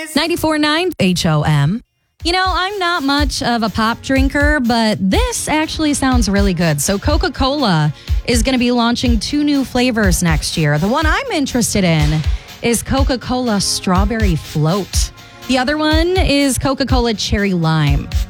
94.9 HOM. You know, I'm not much of a pop drinker, but this actually sounds really good. So Coca-Cola is going to be launching 2 new flavors next year. The one I'm interested in is Coca-Cola Strawberry Float. The other one is Coca-Cola Cherry Lime.